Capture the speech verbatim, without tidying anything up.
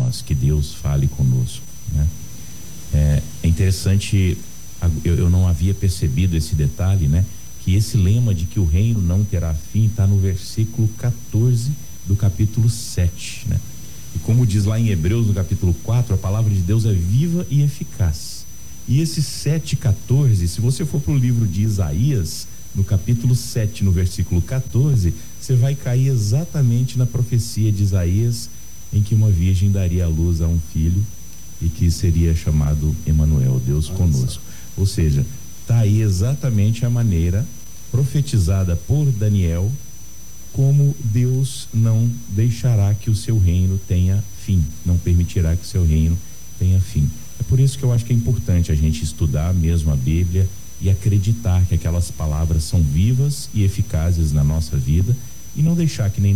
nós, que Deus fale conosco, né? É, é interessante, eu, eu não havia percebido esse detalhe, né? Que esse lema de que o reino não terá fim está no versículo quatorze do capítulo sete, né? E como diz lá em Hebreus, no capítulo quatro, a palavra de Deus é viva e eficaz. E esse sete, quatorze, se você for para o livro de Isaías, no capítulo sete, no versículo quatorze, você vai cair exatamente na profecia de Isaías, em que uma virgem daria à luz a um filho e que seria chamado Emanuel, Deus conosco. Ou seja, está aí exatamente a maneira profetizada por Daniel, como Deus não deixará que o seu reino tenha fim, não permitirá que o seu reino tenha fim. É por isso que eu acho que é importante a gente estudar mesmo a Bíblia e acreditar que aquelas palavras são vivas e eficazes na nossa vida, e não deixar que nem